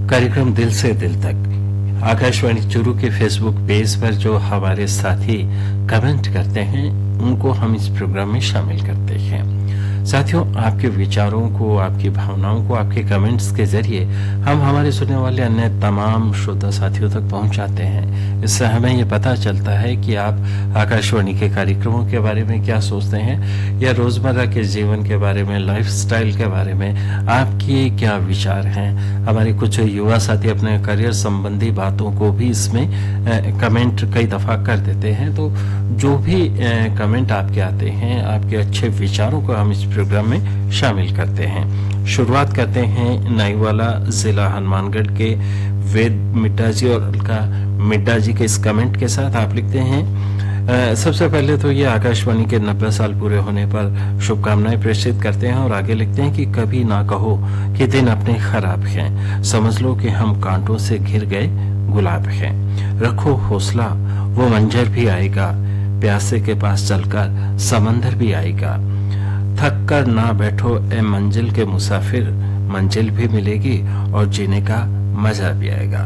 कार्यक्रम दिल से दिल तक आकाशवाणी चूरू के फेसबुक पेज पर जो हमारे साथी कमेंट करते हैं उनको हम इस प्रोग्राम में शामिल करते हैं। साथियों, आपके विचारों को, आपकी भावनाओं को आपके कमेंट्स के जरिए हम हमारे सुनने वाले अन्य तमाम श्रोता साथियों तक पहुंचाते हैं। इससे हमें ये पता चलता है कि आप आकाशवाणी के कार्यक्रमों के बारे में क्या सोचते हैं या रोजमर्रा के जीवन के बारे में, लाइफस्टाइल के बारे में आपके क्या विचार हैं। हमारे कुछ युवा साथी अपने करियर संबंधी बातों को भी इसमें कमेंट कई दफा कर देते हैं। तो जो भी कमेंट आपके आते हैं, आपके अच्छे विचारों को हम इस प्रोग्राम में शामिल करते हैं। शुरुआत करते हैं नाईवाला जिला हनुमानगढ़ के वेद मिड्डा जी और अलका मिड्डा जी के इस कमेंट के साथ। आप लिखते हैं, सबसे पहले तो ये आकाशवाणी के 90 साल पूरे होने पर शुभकामनाएं प्रेषित करते हैं और आगे लिखते हैं कि कभी ना कहो कि दिन अपने खराब हैं, समझ लो कि हम कांटों से घिर गए गुलाब हैं। रखो हौसला, वो मंजर भी आएगा, प्यासे के पास चलकर समंदर भी आएगा। थक कर ना बैठो ए मंजिल के मुसाफिर, मंजिल भी मिलेगी और जीने का मजा भी आएगा।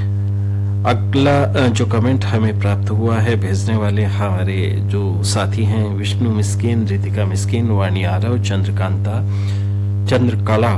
अगला जो कमेंट हमें प्राप्त हुआ है, भेजने वाले हमारे जो साथी हैं विष्णु मिस्किन, रितिका मिस्किन, वाणी आरव, चंद्रकांता, चंद्रकला,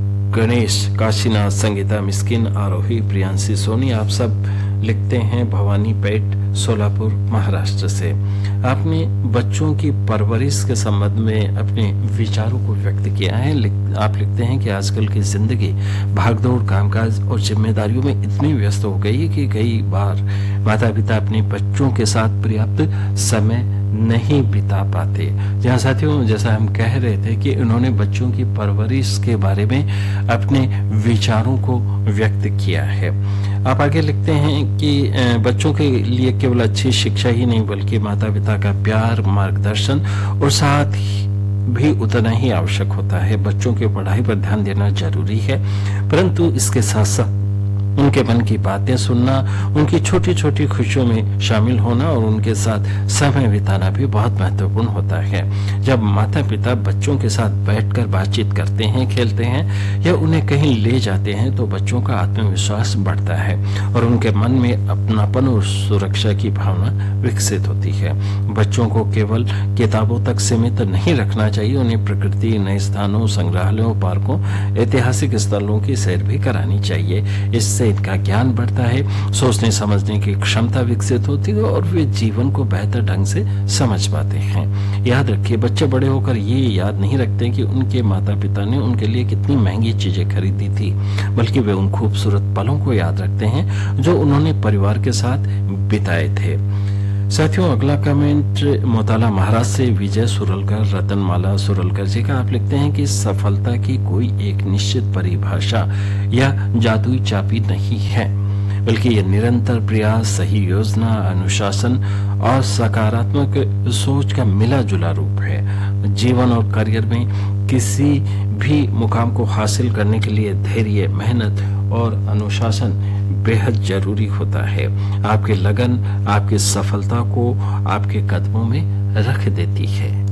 गणेश, काशीनाथ, संगीता मिस्किन, आरोही, प्रियांशी सोनी। आप सब लिखते हैं भवानी पेट, सोलापुर, महाराष्ट्र से। आपने बच्चों की परवरिश के संबंध में अपने विचारों को व्यक्त किया है। आप लिखते हैं कि आजकल की जिंदगी भागदौड़, कामकाज और जिम्मेदारियों में इतनी व्यस्त हो गई है कि कई बार माता पिता अपने बच्चों के साथ पर्याप्त समय नहीं बिता पाते। जहाँ साथियों, जैसा हम कह रहे थे कि उन्होंने बच्चों की परवरिश के बारे में अपने विचारों को व्यक्त किया है। आप आगे लिखते हैं कि बच्चों के लिए केवल अच्छी शिक्षा ही नहीं बल्कि माता पिता का प्यार, मार्गदर्शन और साथ भी उतना ही आवश्यक होता है। बच्चों की पढ़ाई पर ध्यान देना जरूरी है, परंतु इसके साथ साथ उनके मन की बातें सुनना, उनकी छोटी छोटी खुशियों में शामिल होना और उनके साथ समय बिताना भी बहुत महत्वपूर्ण होता है। जब माता पिता बच्चों के साथ बैठकर बातचीत करते हैं, खेलते हैं या उन्हें कहीं ले जाते हैं तो बच्चों का आत्मविश्वास बढ़ता है और उनके मन में अपनापन और सुरक्षा की भावना विकसित होती है। बच्चों को केवल किताबों तक सीमित नहीं रखना चाहिए, उन्हें प्रकृति, नए स्थानों, संग्रहालयों, पार्कों, ऐतिहासिक स्थलों की सैर भी करानी चाहिए। इससे इनका ज्ञान बढ़ता है, सोचने समझने की क्षमता विकसित होती है और वे जीवन को बेहतर ढंग से समझ पाते हैं। याद रखिए, बच्चे बड़े होकर ये याद नहीं रखते कि उनके माता पिता ने उनके लिए कितनी महंगी चीजें खरीदी थी, बल्कि वे उन खूबसूरत पलों को याद रखते हैं जो उन्होंने परिवार के साथ बिताए थे। साथियों, अगला कमेंट मोताला महाराज से विजय सुरलकर, रतनमाला सुरलकर जी का। आप लिखते हैं कि सफलता की कोई एक निश्चित परिभाषा या जादुई चाबी नहीं है, बल्कि ये निरंतर प्रयास, सही योजना, अनुशासन और सकारात्मक सोच का मिला जुला रूप है। जीवन और करियर में किसी भी मुकाम को हासिल करने के लिए धैर्य, मेहनत और अनुशासन बेहद जरूरी होता है। आपकी लगन आपकी सफलता को आपके कदमों में रख देती है।